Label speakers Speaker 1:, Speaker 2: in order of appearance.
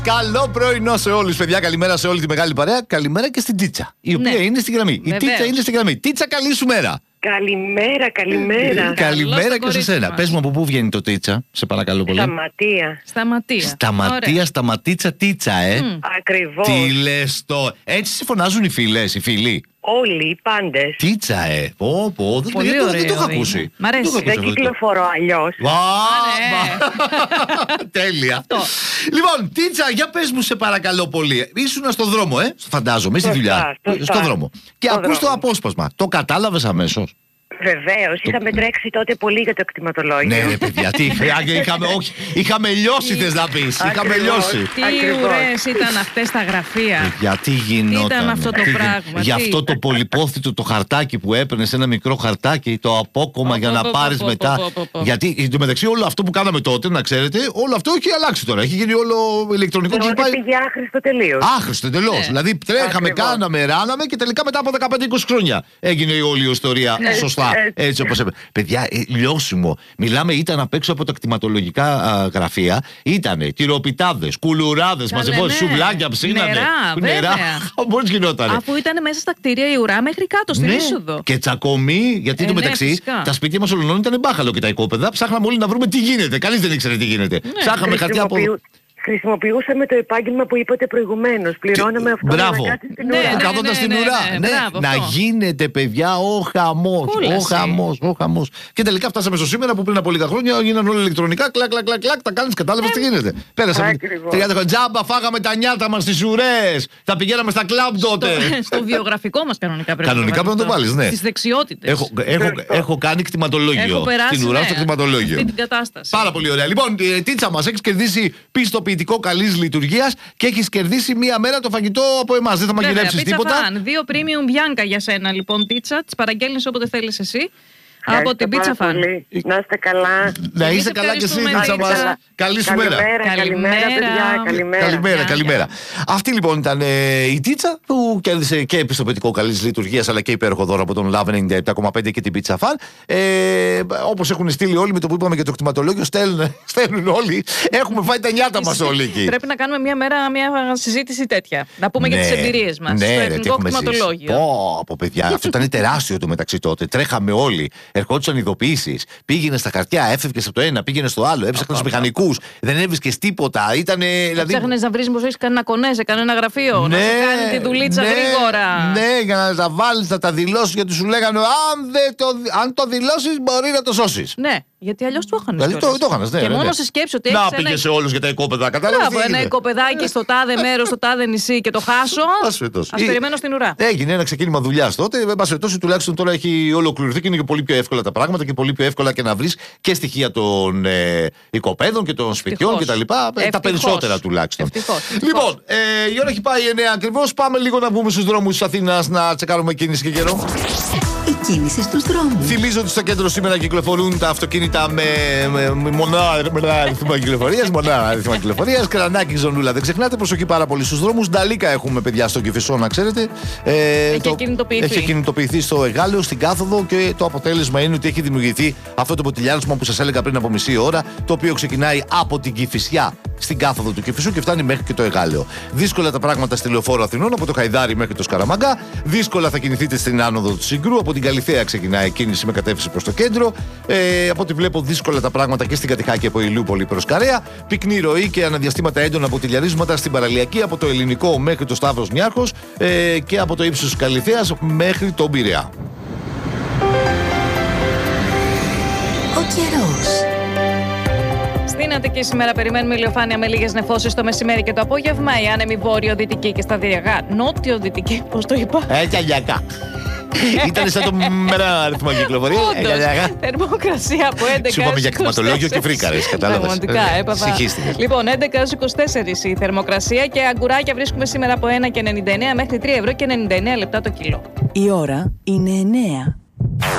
Speaker 1: Καλό πρωινό σε όλους, παιδιά. Καλημέρα σε όλη τη μεγάλη παρέα. Καλημέρα και στην Τίτσα, η οποία είναι στη γραμμή. Η Τίτσα είναι στη γραμμή. Τίτσα, καλή σου μέρα.
Speaker 2: Καλημέρα, καλημέρα.
Speaker 1: Καλημέρα και σε σένα. Πες μου από πού βγαίνει το Τίτσα, σε παρακαλώ πολύ.
Speaker 2: Σταματία.
Speaker 1: Σταματίτσα, Τίτσα,
Speaker 2: Ακριβώς.
Speaker 1: Τι λες το. Έτσι σε φωνάζουν οι φίλες, οι φίλοι.
Speaker 2: Όλοι, οι πάντες.
Speaker 1: Τίτσα, δεν το είχα ακούσει.
Speaker 3: Μ' αρέσει.
Speaker 2: Δεν κυκλοφορώ αλλιώς.
Speaker 1: Τέλεια. Λοιπόν, Τίτσα, για πες μου σε παρακαλώ πολύ. Ήσουνα στον δρόμο, φαντάζομαι, στη δουλειά. Στον δρόμο. Και ακούς το απόσπασμα. Το κατάλαβες αμέσως?
Speaker 2: Βεβαίως, είχαμε τρέξει τότε πολύ για το κτηματολόγιο.
Speaker 1: Ναι, ρε παιδιά, είχαμε λιώσει, θες να πεις. Είχαμε λιώσει.
Speaker 3: Τι ωραίες ήταν αυτές τα γραφεία.
Speaker 1: Γιατί γινόταν.
Speaker 3: Τι ήταν αυτό το πράγμα.
Speaker 1: Γι' αυτό το πολυπόθητο το χαρτάκι που έπαιρνες, ένα μικρό χαρτάκι, το απόκομμα για να πάρεις μετά. Γιατί εντωμεταξύ όλο αυτό που κάναμε τότε, να ξέρετε, όλο αυτό έχει αλλάξει τώρα. Έχει γίνει όλο ηλεκτρονικό.
Speaker 2: Τότε πήγε άχρηστο τελείως.
Speaker 1: Άχρηστο τελείως. Δηλαδή τρέχαμε, κάναμε, ράναμε και τελικά μετά από 15-20 χρόνια έγινε η όλη η ιστορία σωστά. Έτσι όπως έπρεπε. Παιδιά, λιώσιμο. Μιλάμε, ήταν απ' έξω από τα κτηματολογικά γραφεία. Ήτανε τυροπιτάδες, κουλουράδες, μαζευόντες, σουβλάκια, ψήνανε.
Speaker 3: Νερά.
Speaker 1: Πώς γινότανε.
Speaker 3: Αφού ήταν μέσα στα κτίρια η ουρά μέχρι κάτω στην είσοδο.
Speaker 1: Και τσακωμοί, γιατί το μεταξύ τα σπίτια μας ολονών ήταν μπάχαλο και τα οικόπεδα. Ψάχναμε όλοι να βρούμε τι γίνεται. Κανείς δεν ήξερε τι γίνεται. Ψάχναμε χαρτιά από.
Speaker 2: Χρησιμοποιούσαμε το επάγγελμα που είπατε προηγουμένως. Πληρώναμε αυτό για να κάτσει στην ουρά.
Speaker 1: Καθόταν στην ουρά. Να γίνεται, παιδιά, ο χαμός. Και τελικά φτάσαμε στο σήμερα που πριν από λίγα χρόνια έγιναν όλα ηλεκτρονικά. Κλακ, τα κάνεις, κατάλαβες τι γίνεται. Πέρασαμε 30 χρόνια. Τζάμπα, φάγαμε τα νιάτα μας στις ουρές. Θα πηγαίναμε στα κλαμπ τότε.
Speaker 3: Στο βιογραφικό μας κανονικά πρέπει
Speaker 1: να το βάλεις, ναι.
Speaker 3: Στις δεξιότητες.
Speaker 1: Έχω κάνει κτηματολόγιο. Στην ουρά στο κτηματολόγιο.
Speaker 3: Αυτή την κατάσταση.
Speaker 1: Πάρα πολύ ωραία. Λοιπόν, Τίτσα μας, έχεις κερδίσει πιστοποιητικό καλής λειτουργίας και έχεις κερδίσει μία μέρα το φαγητό από εμάς. Δεν θα μαγειρέψεις τίποτα.
Speaker 3: 2 premium Bianca για σένα, λοιπόν, Τίτσα. Τις παραγγέλνεις όποτε θέλεις εσύ. Από την Pizza Fan.
Speaker 2: Να είστε καλά.
Speaker 1: Να είστε καλά και εσύ, Τίτσα μας. Καλή σου μέρα. Καλημέρα. Αυτή λοιπόν ήταν η Τίτσα που κέρδισε και πιστοποιητικό καλής λειτουργίας αλλά και υπέροχο δώρο από τον Love 97,5 και την Pizza Fan. Όπως έχουν στείλει όλοι με το που είπαμε και το κτηματολόγιο, στέλνουν όλοι. Έχουμε φάει τα νιάτα μας όλοι εκεί.
Speaker 3: Πρέπει να κάνουμε μια μέρα μια συζήτηση τέτοια. Να πούμε για τις εμπειρίες μας στο εθνικό κτηματολόγιο.
Speaker 1: Πω, παιδιά, αυτό ήταν τεράστιο το μεταξύ τότε. Τρέχαμε όλοι. Ερχόντουσαν ειδοποιήσεις. Πήγαινε στα χαρτιά, έφευγες από το ένα, πήγαινε στο άλλο, έψαχνες τους μηχανικούς, δεν έβρισκες τίποτα.
Speaker 3: Ψάχνες να βρεις πως έχεις κανένα κονέ σε κανένα γραφείο, να σου κάνει τη δουλίτσα γρήγορα.
Speaker 1: Ναι, για να τα βάλεις, να τα δηλώσεις, γιατί σου λέγανε αν το δηλώσεις μπορεί να το σώσεις.
Speaker 3: Ναι. Γιατί αλλιώς το έχανες.
Speaker 1: Δηλαδή το έχανες, ναι.
Speaker 3: Και μόνο σε σκέψη ότι έχεις.
Speaker 1: Να πήγε σε όλους για τα οικόπεδα, κατάλαβες.
Speaker 3: Ένα οικοπεδάκι στο τάδε μέρος, στο τάδε νησί και το χάσω. Ας περιμένω στην ουρά.
Speaker 1: Έγινε ένα ξεκίνημα δουλειάς τότε. Εν πάση περιπτώσει, τουλάχιστον τώρα έχει ολοκληρωθεί και είναι και πολύ πιο εύκολα τα πράγματα και πολύ πιο εύκολα και να βρεις και στοιχεία των οικοπαίδων και των σπιτιών κτλ. Τα περισσότερα τουλάχιστον. Λοιπόν, η ώρα έχει πάει 9 ακριβώς. Πάμε λίγο να βγούμε στους δρόμους της Αθήνας να τσεκάρουμε κίνηση και καιρό.
Speaker 4: Η κίνηση στους δρόμους.
Speaker 1: Θυμίζω ότι στο κέντρο σήμερα κυκλοφορούν τα αυτοκίνητα με μονάδα αριθμό κυκλοφορίας. Κρανάκι, ζωνούλα. Δεν ξεχνάτε, προσοχή πάρα πολύ στους δρόμους. Νταλίκα έχουμε, παιδιά, στο Κηφισό, να ξέρετε. Έχει κινητοποιηθεί στο Εγάλεο, στην κάθοδο και το αποτέλεσμα είναι ότι έχει δημιουργηθεί αυτό το ποτηλιάρισμα που σας έλεγα πριν από μισή ώρα, το οποίο ξεκινάει από την Κηφισιά στην κάθοδο του Κηφισού και φτάνει μέχρι και το Εγάλεο. Δύσκολα τα πράγματα στη Λεωφόρο Αθηνών, από το Χαϊδάρι μέχρι το Σκαραμαγκά. Δύσκολα θα κινηθείτε στην άνοδο του Συγκρού. Από την Καλιθέα ξεκινάει η κίνηση με κατεύθυνση προς το κέντρο. Από ό,τι βλέπω, δύσκολα τα πράγματα και στην Κατηχάκη από Ηλιούπολη προς Καρέα. Πυκνή ροή και αναδιαστήματα έντονα ποτηλιαρίσματα στην παραλιακή από το Ελληνικό μέχρι το Σταύρος Νιάρχος και από το ύψος της Καλιθέας μέχρι τον Πειραιά.
Speaker 4: Ο καιρός.
Speaker 3: Στην Αττική σήμερα περιμένουμε ηλιοφάνεια με λίγες νεφώσεις το μεσημέρι και το απόγευμα. Η άνεμη βόρειο-δυτική και σταδιακά νότιο-δυτική, πώς το είπα.
Speaker 1: Αγιακά. Ήταν σαν το μέρα αριθμό κυκλοφορία.
Speaker 3: Θερμοκρασία από 11.
Speaker 1: Σου είπαμε για κτηματολόγιο και φρίκαρες, κατάλαβες.
Speaker 3: Πραγματικά έπαθα. Λοιπόν, 11-24 η θερμοκρασία και αγκουράκια βρίσκουμε σήμερα από 1,99 μέχρι 3 ευρώ και 99 λεπτά το κιλό.
Speaker 4: Η ώρα είναι 9.